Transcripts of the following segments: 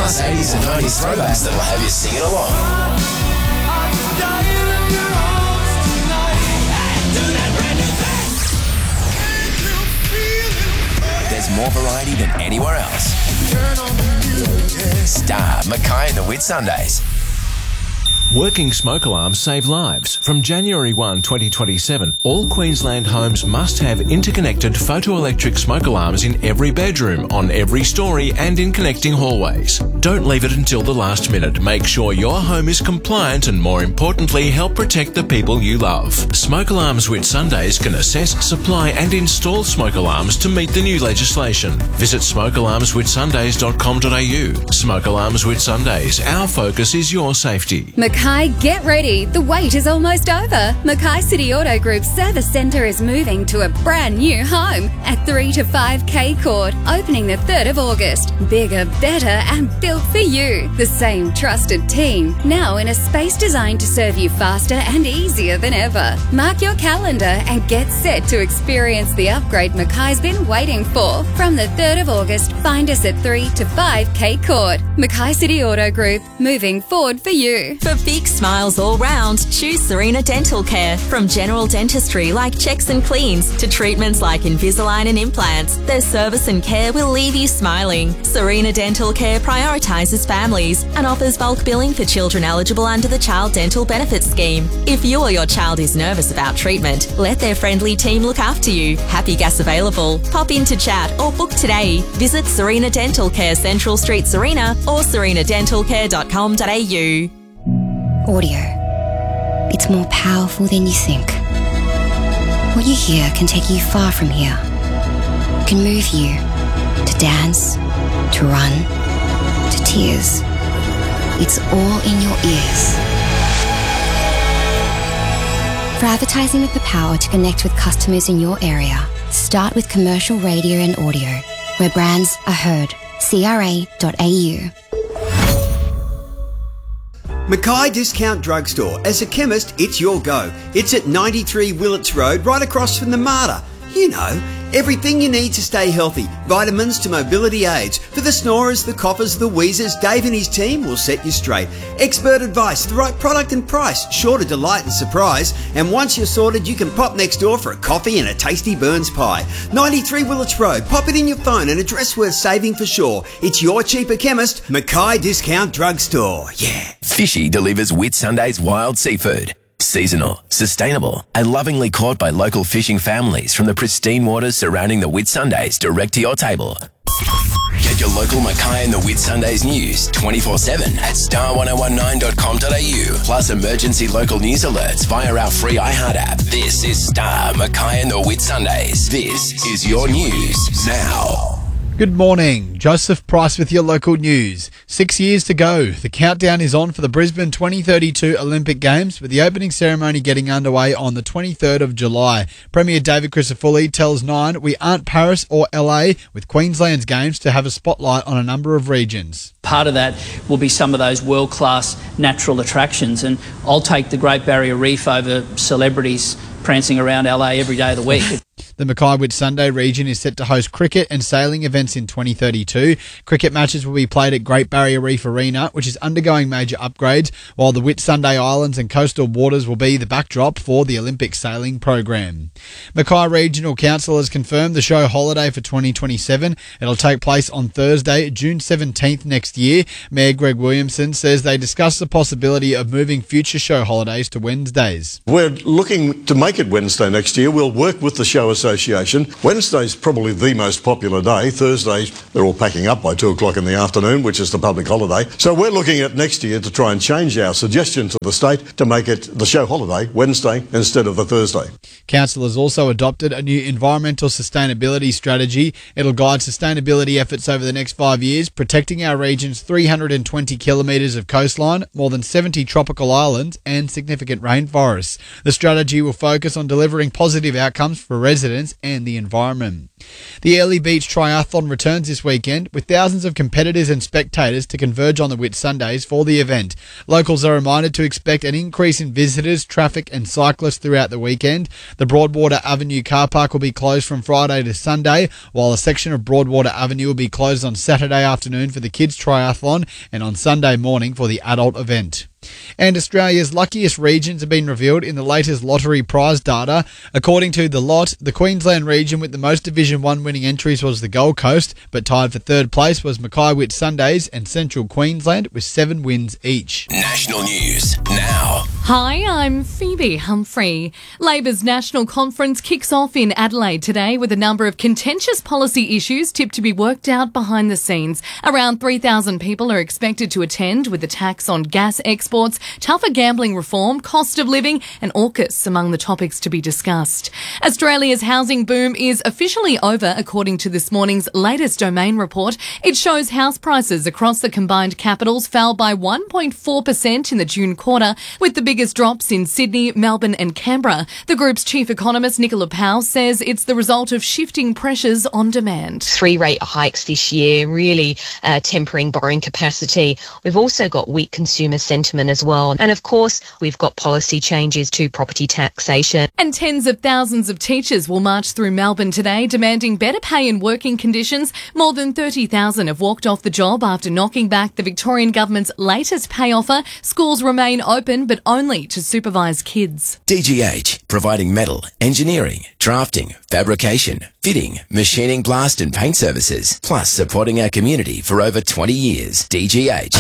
plus 80s and 90s throwbacks that'll have you singing along. There's more variety than anywhere else. Star, Mackay and the Whitsundays. Working smoke alarms save lives. From January 1, 2027, all Queensland homes must have interconnected photoelectric smoke alarms in every bedroom, on every story and in connecting hallways. Don't leave it until the last minute. Make sure your home is compliant and, more importantly, help protect the people you love. Smoke Alarms Whitsundays can assess, supply and install smoke alarms to meet the new legislation. Visit smokealarmswhitsundays.com.au. Smoke Alarms Whitsundays. Our focus is your safety. Mackay, get ready. The wait is almost over. Mackay City Auto Group's service centre is moving to a brand new home at 3 to 5K Court, opening the 3rd of August. Bigger, better and built for you. The same trusted team, now in a space designed to serve you faster and easier than ever. Mark your calendar and get set to experience the upgrade Mackay's been waiting for. From the 3rd of August, find us at 3 to 5K Court. Mackay City Auto Group, moving forward for you. For big smiles all round, choose Serena Dental Care. From general dentistry like checks and cleans to treatments like Invisalign and implants, their service and care will leave you smiling. Serena Dental Care prioritises families and offers bulk billing for children eligible under the Child Dental Benefits Scheme. If you or your child is nervous about treatment, let their friendly team look after you. Happy gas available. Pop in to chat or book today. Visit Serena Dental Care, Central Street, Serena, or serenadentalcare.com.au. Audio. It's more powerful than you think. What you hear can take you far from here. It can move you to dance, to run, to tears. It's all in your ears. For advertising with the power to connect with customers in your area, start with commercial radio and audio, where brands are heard. CRA.au. Mackay Discount Drugstore. As a chemist, it's your go. It's at 93 Willets Road, right across from the MARTA. You know, everything you need to stay healthy. Vitamins to mobility aids. For the snorers, the coughers, the wheezers, Dave and his team will set you straight. Expert advice, the right product and price, sure to delight and surprise. And once you're sorted, you can pop next door for a coffee and a tasty Burns pie. 93 Willets Road. Pop it in your phone, an address worth saving for sure. It's your cheaper chemist, Mackay Discount Drugstore. Yeah. Fishy delivers Whitsundays wild seafood. Seasonal, sustainable, and lovingly caught by local fishing families from the pristine waters surrounding the Whitsundays direct to your table. Get your local Mackay and the Whitsundays news 24/7 at star1019.com.au, plus emergency local news alerts via our free iHeart app. This is Star, Mackay and the Whitsundays. This is your news now. Good morning. Joseph Price with your local news. 6 years to go. The countdown is on for the Brisbane 2032 Olympic Games, with the opening ceremony getting underway on the 23rd of July. Premier David Crisafulli tells Nine we aren't Paris or LA, with Queensland's games to have a spotlight on a number of regions. Part of that will be some of those world-class natural attractions, and I'll take the Great Barrier Reef over celebrities prancing around LA every day of the week. The Mackay Whitsunday region is set to host cricket and sailing events in 2032. Cricket matches will be played at Great Barrier Reef Arena, which is undergoing major upgrades, while the Whitsunday Islands and coastal waters will be the backdrop for the Olympic sailing program. Mackay Regional Council has confirmed the show holiday for 2027. It'll take place on Thursday, June 17th next year. Mayor Greg Williamson says they discussed the possibility of moving future show holidays to Wednesdays. We're looking to make it Wednesday next year. We'll work with the Show Association. Wednesday's probably the most popular day. Thursday, they're all packing up by 2 o'clock in the afternoon, which is the public holiday. So we're looking at next year to try and change our suggestion to the state to make it the show holiday Wednesday instead of the Thursday. Council has also adopted a new environmental sustainability strategy. It'll guide sustainability efforts over the next 5 years, protecting our region's 320 kilometres of coastline, more than 70 tropical islands and significant rainforests. The strategy will focus on delivering positive outcomes for residents residents and the environment. The Airlie Beach Triathlon returns this weekend with thousands of competitors and spectators to converge on the Whitsundays for the event. Locals are reminded to expect an increase in visitors, traffic and cyclists throughout the weekend. The Broadwater Avenue car park will be closed from Friday to Sunday, while a section of Broadwater Avenue will be closed on Saturday afternoon for the kids' triathlon and on Sunday morning for the adult event. And Australia's luckiest regions have been revealed in the latest lottery prize data. According to The Lot, the Queensland region with the most Division 1 winning entries was the Gold Coast, but tied for third place was Mackay Whitsundays and Central Queensland with 7 wins each. National news now. Hi, I'm Phoebe Humphrey. Labor's National Conference kicks off in Adelaide today with a number of contentious policy issues tipped to be worked out behind the scenes. Around 3,000 people are expected to attend, with the tax on gas exports, tougher gambling reform, cost of living and AUKUS among the topics to be discussed. Australia's housing boom is officially over, according to this morning's latest Domain report. It shows house prices across the combined capitals fell by 1.4% in the June quarter, with the biggest drops in Sydney, Melbourne and Canberra. The group's chief economist, Nicola Powell, says it's the result of shifting pressures on demand. 3 rate hikes this year, really tempering borrowing capacity. We've also got weak consumer sentiment as well. And of course, we've got policy changes to property taxation. And tens of thousands of teachers will march through Melbourne today, demanding better pay and working conditions. More than 30,000 have walked off the job after knocking back the Victorian government's latest pay offer. Schools remain open, but only to supervise kids. DGH, providing metal, engineering, drafting, fabrication, fitting, machining, blast and paint services, plus supporting our community for over 20 years. DGH.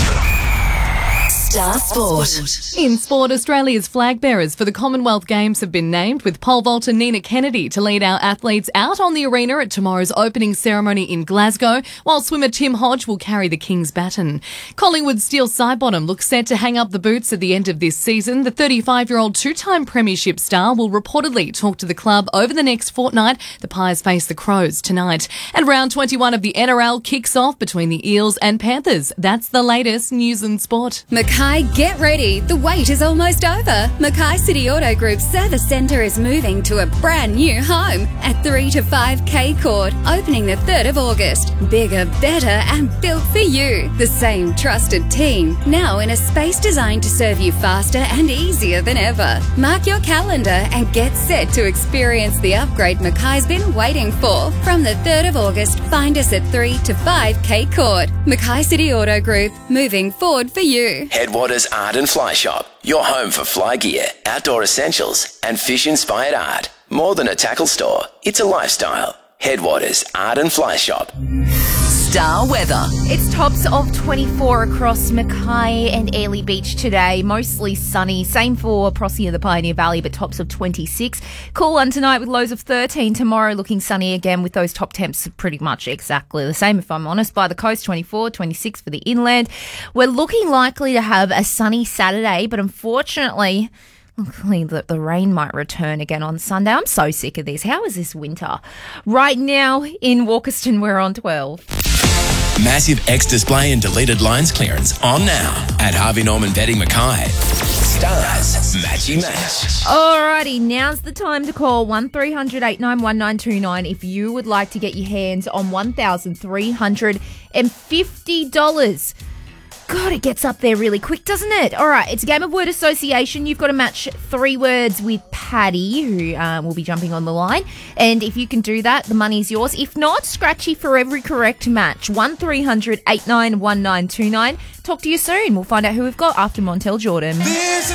Star Sport. In sport, Australia's flag bearers for the Commonwealth Games have been named, with pole vaulter Nina Kennedy to lead our athletes out on the arena at tomorrow's opening ceremony in Glasgow, while swimmer Tim Hodge will carry the King's baton. Collingwood Steel Sidebottom looks set to hang up the boots at the end of this season. The 35-year-old two-time premiership star will reportedly talk to the club over the next fortnight. The Pies face the Crows tonight. And round 21 of the NRL kicks off between the Eels and Panthers. That's the latest news and sport. Mackay, get ready. The wait is almost over. Mackay City Auto Group's service centre is moving to a brand new home at 3 to 5K Court, opening the 3rd of August. Bigger, better and built for you. The same trusted team, now in a space designed to serve you faster and easier than ever. Mark your calendar and get set to experience the upgrade Mackay's been waiting for. From the 3rd of August, find us at 3 to 5K Court. Mackay City Auto Group, moving forward for you. Headwaters Art and Fly Shop, your home for fly gear, outdoor essentials and fish-inspired art. More than a tackle store, it's a lifestyle. Headwaters Art and Fly Shop. Star weather. It's tops of 24 across Mackay and Airlie Beach today. Mostly sunny. Same for Prossia, the Pioneer Valley, but tops of 26. Cool one tonight with lows of 13. Tomorrow looking sunny again with those top temps pretty much exactly the same, if I'm honest. By the coast, 24, 26 for the inland. We're looking likely to have a sunny Saturday, but unfortunately, the rain might return again on Sunday. I'm so sick of this. How is this winter? Right now in Walkerston, we're on 12. Massive X display and deleted lines clearance on now at Harvey Norman Bedding Mackay. Stars Matchy Match. Alrighty, now's the time to call 1300 891 929 if you would like to get your hands on $1,350. God, it gets up there really quick, doesn't it? All right, it's a game of word association. You've got to match 3 words with Paddy, who will be jumping on the line. And if you can do that, the money's yours. If not, scratchy for every correct match. 1300 891 929. Talk to you soon. We'll find out who we've got after Montel Jordan.